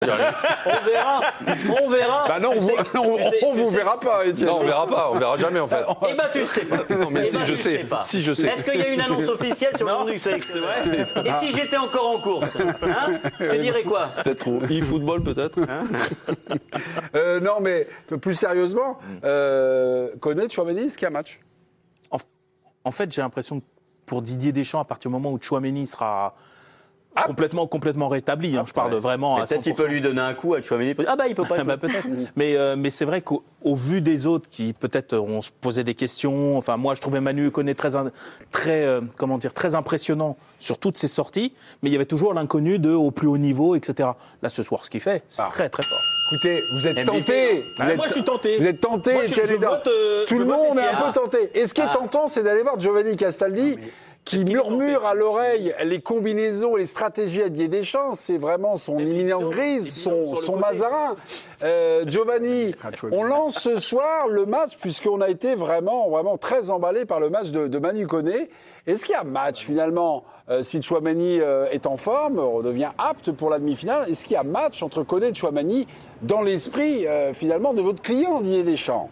On verra. Bah non, on vous verra pas, Étienne. Non, on verra jamais en fait. Eh ben tu sais pas. Non, mais si, je sais. Si, je sais. Est-ce qu'il y a une annonce officielle sur le nom du sélectionneur ? Et si j'étais encore en course, hein, tu dirais quoi ? Peut-être au e-football, peut-être. Non, mais plus sérieusement, Koné, Tchouaméni, est-ce qu'il y a un match ? En fait, j'ai l'impression que pour Didier Deschamps, à partir du moment où Tchouaméni sera complètement rétabli, je parle vraiment à 100%. Peut-être qu'il peut lui donner un coup à Tchouaméni. Ah bah il peut pas jouer. Peut-être. Mais c'est vrai qu'au vu des autres qui peut-être ont se posé des questions, enfin moi je trouvais Manu Koné très impressionnant sur toutes ses sorties, mais il y avait toujours l'inconnu au plus haut niveau, etc. Là ce soir, ce qu'il fait, c'est très très fort. Écoutez, vous êtes tenté. Moi je suis tenté. Vous êtes tenté. Moi, tout le monde est un peu tenté. Et ce qui est tentant, c'est d'aller voir Giovanni Castaldi. Qui murmure à l'oreille les combinaisons, les stratégies à Didier Deschamps. C'est vraiment son éminence grise, son Mazarin. Giovanni, on lance ce soir le match, puisqu'on a été vraiment très emballé par le match de Manu Koné. Est-ce qu'il y a match finalement si Tchouaméni est en forme, redevient apte pour la demi-finale? Est-ce qu'il y a match entre Koné et Tchouaméni dans l'esprit finalement de votre client Didier Deschamps?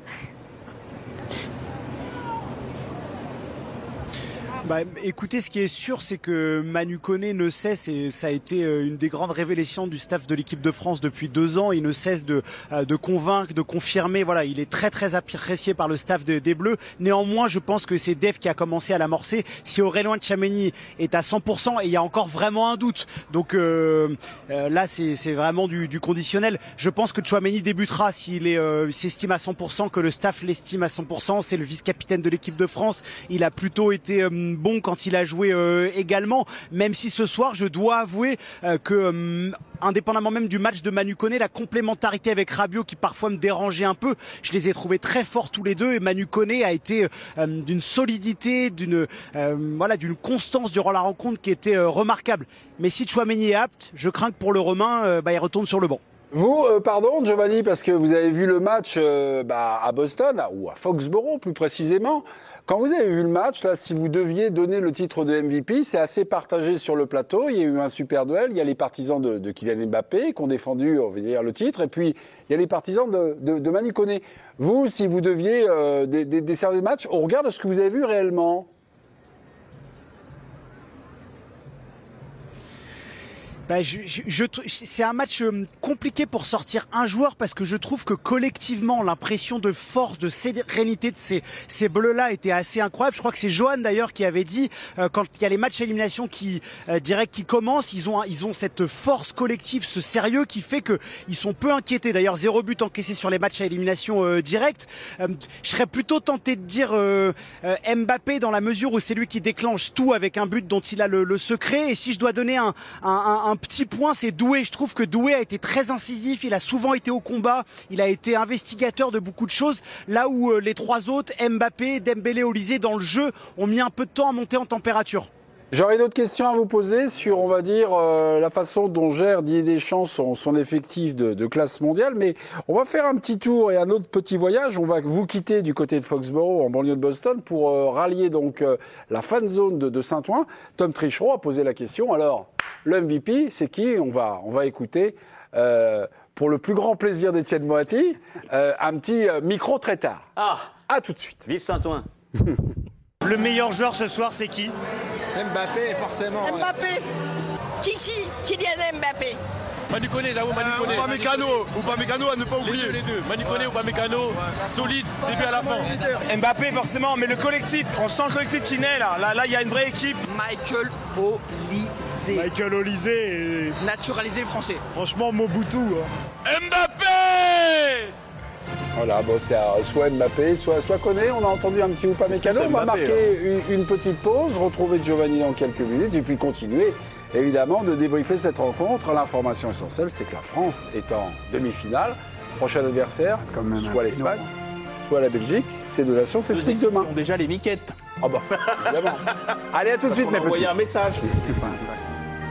Écoutez, ce qui est sûr, c'est que Manu Koné ne cesse, et ça a été une des grandes révélations du staff de l'équipe de France depuis 2 ans, il ne cesse de convaincre, de confirmer. Voilà, il est très apprécié par le staff des Bleus. Néanmoins, je pense que c'est Dave qui a commencé à l'amorcer. Si Aurélien Tchouaméni est à 100%, et il y a encore vraiment un doute. Donc là, c'est vraiment du conditionnel. Je pense que Tchouaméni débutera s'il s'estime à 100%, que le staff l'estime à 100%. C'est le vice-capitaine de l'équipe de France. Il a plutôt été bon quand il a joué également, même si ce soir je dois avouer que indépendamment même du match de Manu Koné, la complémentarité avec Rabiot qui parfois me dérangeait un peu, je les ai trouvés très forts tous les deux, et Manu Koné a été d'une solidité, d'une constance durant la rencontre qui était remarquable. Mais si Tchouaméni est apte, je crains que pour le Romain, il retourne sur le banc. Vous, pardon Giovanni, parce que vous avez vu le match à Boston, ou à Foxborough plus précisément. Quand vous avez vu le match, là, si vous deviez donner le titre de MVP, c'est assez partagé sur le plateau. Il y a eu un super duel. Il y a les partisans de Kylian Mbappé qui ont défendu, on va dire, le titre. Et puis, il y a les partisans de Manu Koné. Vous, si vous deviez desservir le match, au regard de ce que vous avez vu réellement? C'est un match compliqué pour sortir un joueur, parce que je trouve que collectivement l'impression de force, de sérénité de ces bleus-là était assez incroyable. Je crois que c'est Johan d'ailleurs qui avait dit quand il y a les matchs à élimination qui commencent, ils ont cette force collective, ce sérieux qui fait que ils sont peu inquiétés. D'ailleurs 0 but encaissé sur les matchs à élimination directe. Je serais plutôt tenté de dire Mbappé, dans la mesure où c'est lui qui déclenche tout avec un but dont il a le secret. Et si je dois donner un petit point, c'est Doué. Je trouve que Doué a été très incisif, il a souvent été au combat, il a été investigateur de beaucoup de choses, là où les 3 autres, Mbappé, Dembélé, Olysée, dans le jeu, ont mis un peu de temps à monter en température. J'aurais d'autres questions à vous poser sur, on va dire, la façon dont gère Didier Deschamps son effectif de classe mondiale, mais on va faire un petit tour et un autre petit voyage. On va vous quitter du côté de Foxborough, en banlieue de Boston, pour rallier donc la fan zone de Saint-Ouen. Tom Trichereau a posé la question. Alors, le MVP, c'est qui ? On va écouter, pour le plus grand plaisir d'Étienne Moati, un petit micro très tard. À tout de suite. Vive Saint-Ouen. Le meilleur joueur ce soir, c'est qui ? Mbappé, forcément. Mbappé. Kiki, Kylian Mbappé. Manu Koné, j'avoue, Manu Koné. Upamecano à ne pas oublier. Les deux. Manu Koné, Upamecano, solide, début à la fin. Mbappé, forcément, mais le collectif, on sent le collectif qui naît là. Là, il y a une vraie équipe. Michael Olysée. Naturalisé le français. Franchement, Mobutu. Mbappé! Voilà, bon, c'est soit Mbappé, soit Koné. On a entendu un petit Upamecano. On va marquer une petite pause, retrouver Giovanni dans quelques minutes et puis continuer, évidemment, de débriefer cette rencontre. L'information essentielle, c'est que la France est en demi-finale. Prochain adversaire, soit l'Espagne, soit la Belgique. Ces 2 nations s'expliquent demain. Ils ont déjà les miquettes. Ah bah, évidemment. Allez, à tout de suite, mes petits. Envoyer un message.